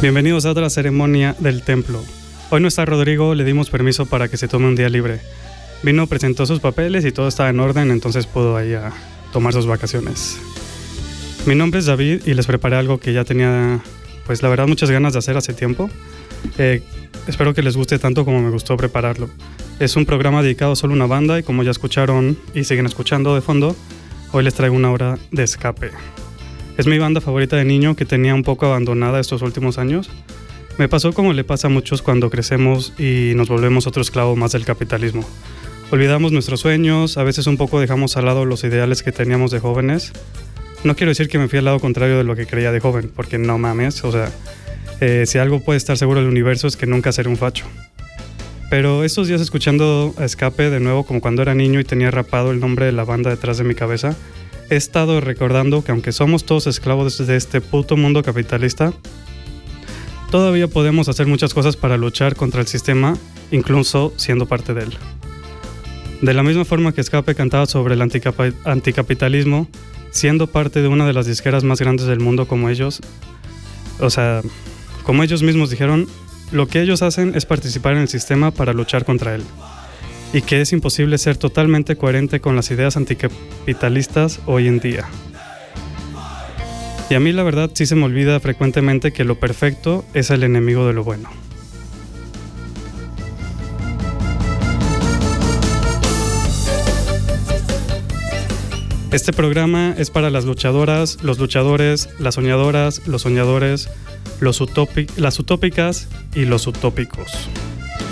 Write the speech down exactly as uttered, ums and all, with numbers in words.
Bienvenidos a otra ceremonia del templo. Hoy no está Rodrigo, le dimos permiso para que se tome un día libre. Vino, presentó sus papeles y todo estaba en orden, entonces pudo ir a tomar sus vacaciones. Mi nombre es David y les preparé algo que ya tenía, pues la verdad, muchas ganas de hacer hace tiempo. Eh, espero que les guste tanto como me gustó prepararlo. Es un programa dedicado solo a una banda y como ya escucharon y siguen escuchando de fondo, hoy les traigo una hora de escape. Es mi banda favorita de niño que tenía un poco abandonada estos últimos años. Me pasó como le pasa a muchos cuando crecemos y nos volvemos otro esclavo más del capitalismo. Olvidamos nuestros sueños, a veces un poco dejamos al lado los ideales que teníamos de jóvenes. No quiero decir que me fui al lado contrario de lo que creía de joven, porque no mames, o sea, eh, si algo puede estar seguro del universo es que nunca seré un facho. Pero estos días escuchando a Escape de nuevo como cuando era niño y tenía rapado el nombre de la banda detrás de mi cabeza, he estado recordando que aunque somos todos esclavos de este puto mundo capitalista, todavía podemos hacer muchas cosas para luchar contra el sistema, incluso siendo parte de él. De la misma forma que Escape cantaba sobre el anticap- anticapitalismo, siendo parte de una de las disqueras más grandes del mundo como ellos, o sea, como ellos mismos dijeron, lo que ellos hacen es participar en el sistema para luchar contra él. Y que es imposible ser totalmente coherente con las ideas anticapitalistas hoy en día. Y a mí la verdad sí se me olvida frecuentemente que lo perfecto es el enemigo de lo bueno. Este programa es para las luchadoras, los luchadores, las soñadoras, los soñadores, los utópi- las utópicas y los utópicos.